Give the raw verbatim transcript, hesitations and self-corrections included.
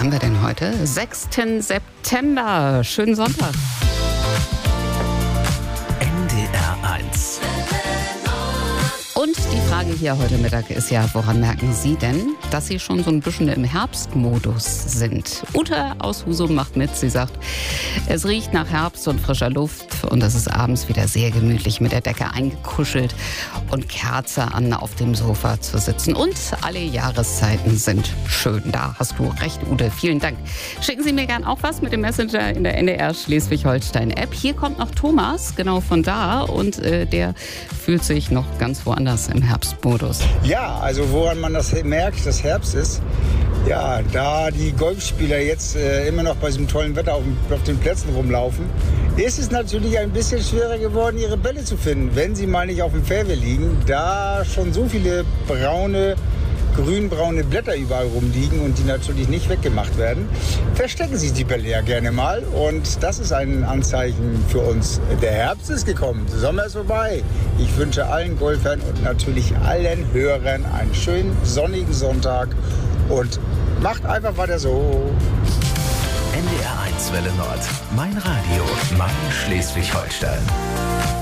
haben wir denn heute? sechsten September. Schönen Sonntag. N D R eins. Und die Frage hier heute Mittag ist ja, woran merken Sie denn, dass Sie schon so ein bisschen im Herbstmodus sind? Ute aus Husum macht mit. Sie sagt, es riecht nach Herbst und frischer Luft und es ist abends wieder sehr gemütlich mit der Decke eingekuschelt und Kerze an auf dem Sofa zu sitzen. Und alle Jahreszeiten sind schön. Da hast du recht, Ute. Vielen Dank. Schicken Sie mir gern auch was mit dem Messenger in der N D R Schleswig-Holstein-App. Hier kommt noch Thomas, genau von da. Und äh, der fühlt sich noch ganz woanders im Herbstmodus. Ja, also woran man das merkt, dass Herbst ist, ja, da die Golfspieler jetzt äh, immer noch bei diesem tollen Wetter auf, auf den Plätzen rumlaufen, ist es natürlich ein bisschen schwerer geworden, ihre Bälle zu finden, wenn sie mal nicht auf dem Fairway liegen, da schon so viele braune, grünbraune Blätter überall rumliegen und die natürlich nicht weggemacht werden, verstecken sich die Bälle ja gerne mal und das ist ein Anzeichen für uns. Der Herbst ist gekommen, der Sommer ist vorbei. Ich wünsche allen Golfern und natürlich allen Hörern einen schönen sonnigen Sonntag und macht einfach weiter so. N D R eins Welle Nord. Mein Radio, mein Schleswig-Holstein.